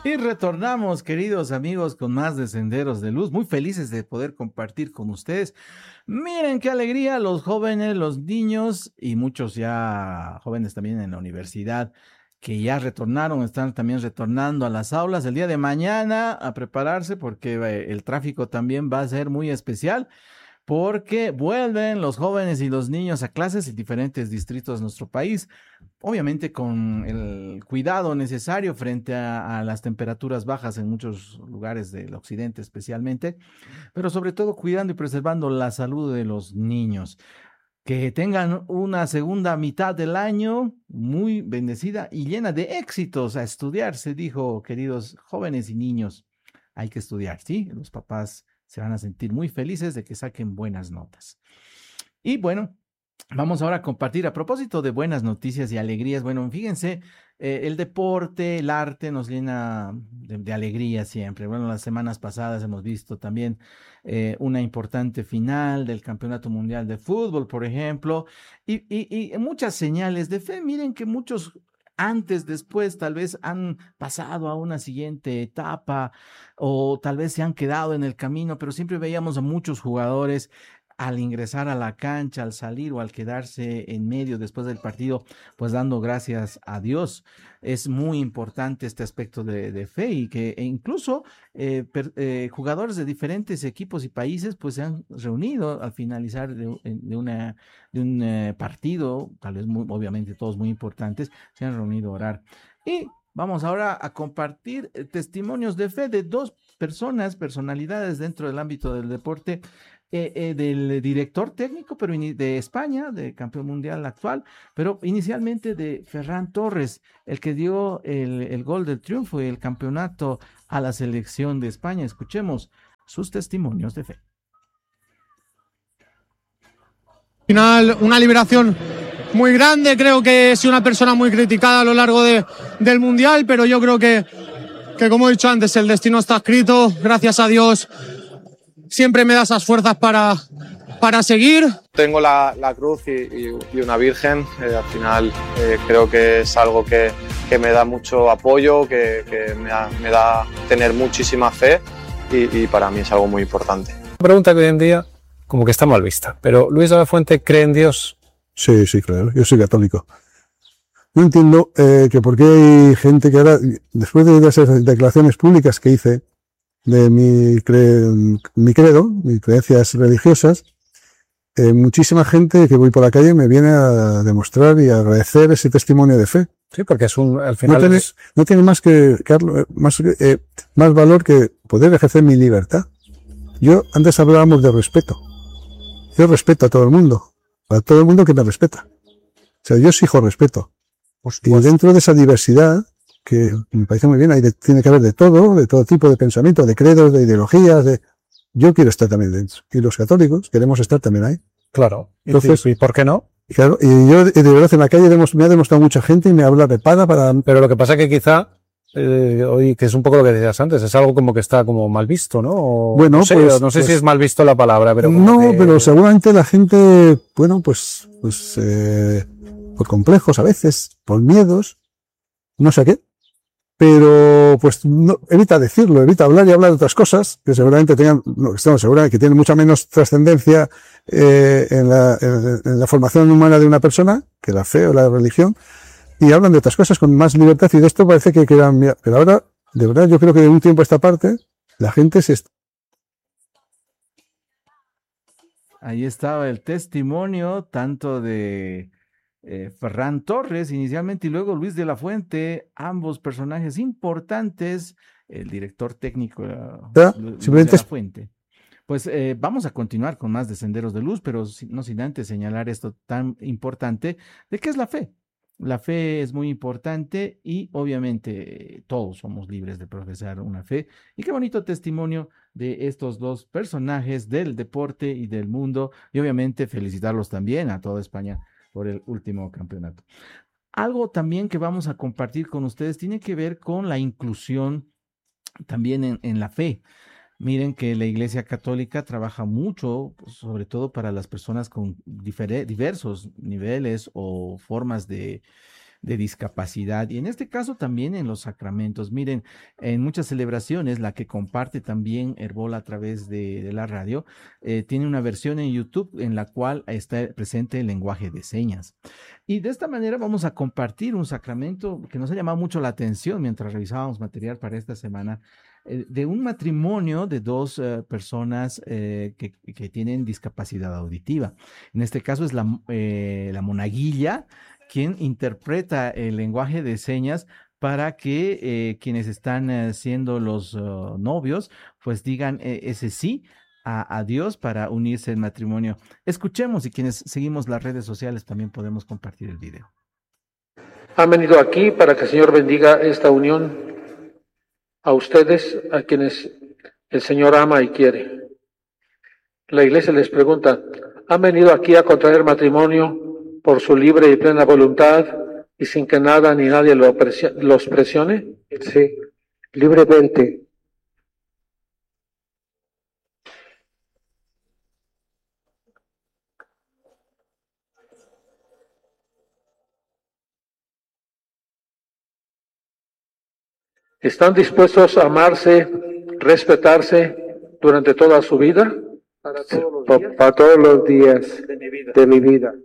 Y retornamos, queridos amigos, con más de Senderos de Luz. Muy felices de poder compartir con ustedes. Miren qué alegría, los jóvenes, los niños y muchos ya jóvenes también en la universidad que ya retornaron, están también retornando a las aulas el día de mañana a prepararse porque el tráfico también va a ser muy especial porque vuelven los jóvenes y los niños a clases en diferentes distritos de nuestro país, obviamente con el cuidado necesario frente a las temperaturas bajas en muchos lugares del occidente especialmente, pero sobre todo cuidando y preservando la salud de los niños. Que tengan una segunda mitad del año muy bendecida y llena de éxitos a estudiar, se dijo, queridos jóvenes y niños. Hay que estudiar, ¿sí? Los papás se van a sentir muy felices de que saquen buenas notas. Y bueno, vamos ahora a compartir a propósito de buenas noticias y alegrías. Bueno, fíjense, el deporte, el arte nos llena de alegría siempre. Bueno, las semanas pasadas hemos visto también una importante final del Campeonato Mundial de Fútbol, por ejemplo, y muchas señales de fe. Miren que muchos antes, después, tal vez han pasado a una siguiente etapa o tal vez se han quedado en el camino, pero siempre veíamos a muchos jugadores al ingresar a la cancha, al salir o al quedarse en medio después del partido, pues dando gracias a Dios. Es muy importante este aspecto de fe y que incluso jugadores de diferentes equipos y países pues se han reunido al finalizar de un partido, tal vez muy, obviamente todos muy importantes, se han reunido a orar. Y vamos ahora a compartir testimonios de fe de dos personalidades dentro del ámbito del deporte, del director técnico, pero de España, de campeón mundial actual, pero inicialmente de Ferran Torres, el que dio el gol del triunfo y el campeonato a la selección de España. Escuchemos sus testimonios de fe. Final, una liberación muy grande. Creo que he sido una persona muy criticada a lo largo del mundial, pero yo creo que como he dicho antes, el destino está escrito. Gracias a Dios siempre me da esas fuerzas para seguir. Tengo la cruz y una virgen. Al final creo que es algo que me da mucho apoyo, que me da tener muchísima fe y para mí es algo muy importante. Una pregunta que hoy en día como que está mal vista, pero Luis de la Fuente cree en Dios. Sí, claro, yo soy católico. No entiendo que por qué hay gente que ahora, después de esas declaraciones públicas que hice de mi credo, mis creencias religiosas, muchísima gente que voy por la calle me viene a demostrar y a agradecer ese testimonio de fe. Sí, porque al final no tiene más más valor que poder ejercer mi libertad. Antes hablábamos de respeto. Yo respeto a todo el mundo que me respeta. O sea, yo exijo respeto. Y dentro de esa diversidad, que me parece muy bien, tiene que haber de todo tipo de pensamiento, de credos, de ideologías, yo quiero estar también dentro. Y los católicos queremos estar también ahí. Claro. Entonces, ¿y por qué no? Claro, y yo de verdad en la calle me ha demostrado mucha gente y me habla de para. Pero lo que pasa es que quizá, hoy, que es un poco lo que decías antes, es algo como que está como mal visto, ¿no? Bueno, no sé si es mal visto la palabra, pero pero seguramente la gente, por complejos a veces, por miedos, no sé qué, pero evita decirlo, evita hablar y hablar de otras cosas que seguramente que tienen mucha menos trascendencia en la formación humana de una persona que la fe o la religión, y hablan de otras cosas con más libertad, y de esto parece que quedan. Pero ahora, de verdad, yo creo que de un tiempo a esta parte, la gente Ahí estaba el testimonio tanto de Ferran Torres inicialmente y luego Luis de la Fuente, ambos personajes importantes, el director técnico Luis de la Fuente. Pues vamos a continuar con más de Senderos de Luz, pero no sin antes señalar esto tan importante de qué es la fe. La fe es muy importante y obviamente todos somos libres de profesar una fe. Y qué bonito testimonio de estos dos personajes del deporte y del mundo. Y obviamente felicitarlos también a toda España por el último campeonato. Algo también que vamos a compartir con ustedes tiene que ver con la inclusión también en la fe. Miren que la Iglesia Católica trabaja mucho, sobre todo para las personas con diversos niveles o formas de de discapacidad. Y en este caso también en los sacramentos. Miren, en muchas celebraciones, la que comparte también Herbola a través de la radio, tiene una versión en YouTube en la cual está presente el lenguaje de señas. Y de esta manera vamos a compartir un sacramento que nos ha llamado mucho la atención mientras revisábamos material para esta semana, de un matrimonio de dos personas que tienen discapacidad auditiva. En este caso es la monaguilla quien interpreta el lenguaje de señas para que quienes están siendo los novios pues digan ese sí a Dios para unirse en matrimonio. Escuchemos, y quienes seguimos las redes sociales también podemos compartir el video. Han venido aquí para que el Señor bendiga esta unión a ustedes, a quienes el Señor ama y quiere. La Iglesia les pregunta, ¿han venido aquí a contraer matrimonio por su libre y plena voluntad y sin que nada ni nadie los presione? Sí, libremente. ¿Están dispuestos a amarse, respetarse durante toda su vida? Para todos los días de mi vida.